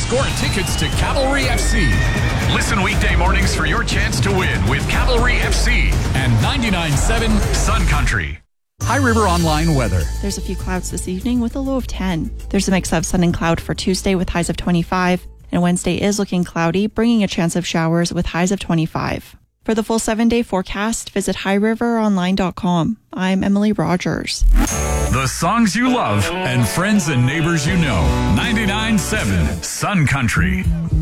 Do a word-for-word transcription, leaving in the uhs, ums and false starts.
score tickets to Cavalry F C. Listen weekday mornings for your chance to win with Cavalry F C and ninety-nine point seven Sun Country. High River Online weather. There's a few clouds this evening with a low of ten. There's a mix of sun and cloud for Tuesday with highs of twenty-five. And Wednesday is looking cloudy, bringing a chance of showers with highs of twenty-five. For the full seven-day forecast, visit high river online dot com. I'm Emily Rogers. The songs you love and friends and neighbors you know. ninety-nine point seven Sun Country.